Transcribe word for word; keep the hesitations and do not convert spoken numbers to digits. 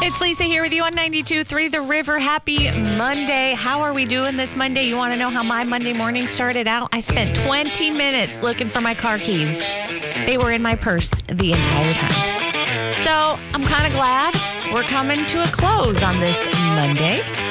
It's Lisa here with you on ninety-two point three The River. Happy Monday. How are we doing this Monday? You want to know how my Monday morning started out? I spent twenty minutes looking for my car keys. They were in my purse the entire time. So I'm kind of glad we're coming to a close on this Monday.